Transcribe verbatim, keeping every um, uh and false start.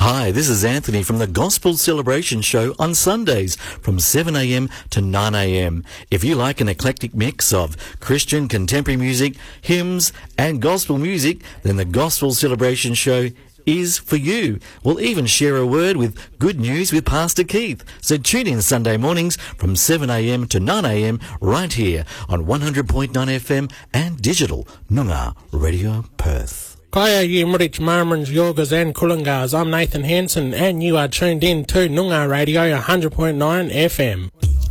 Hi, this is Anthony from the Gospel Celebration Show on Sundays from seven a.m. to nine a.m. If you like an eclectic mix of Christian contemporary music, hymns and gospel music, then the Gospel Celebration Show is for you. We'll even share a word with good news with Pastor Keith. So tune in Sunday mornings from seven a.m. to nine a.m. right here on one hundred point nine F M and digital Noongar Radio Perth. Kaya Yimrich, Marmans, Yogas and Kulangars. I'm Nathan Hansen and you are tuned in to Noongar Radio one hundred point nine F M.